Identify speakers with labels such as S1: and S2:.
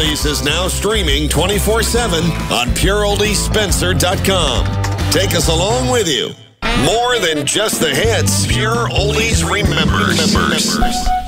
S1: Oldies is now streaming 24/7 on PureOldiesSpencer.com. Take us along with you. More than just the hits, Pure Oldies remembers.